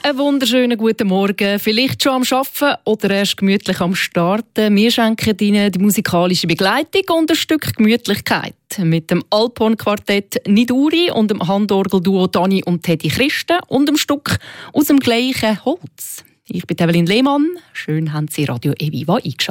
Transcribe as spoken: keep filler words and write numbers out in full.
Einen wunderschönen guten Morgen. Vielleicht schon am Arbeiten oder erst gemütlich am Starten. Wir schenken Ihnen die musikalische Begleitung und ein Stück Gemütlichkeit. Mit dem Alphorn-Quartett Niduri und dem Handorgelduo Dani und Teddy Christen und dem Stück aus dem gleichen Holz. Ich bin Evelyn Lehmann. Schön haben Sie Radio Eviva eingeschaltet.